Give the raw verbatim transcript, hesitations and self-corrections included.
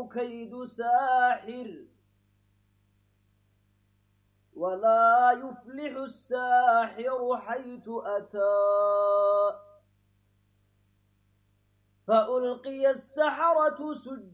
كيد ساحر ولا يفلح الساحر حيث أتى فألقي السحرة سجدا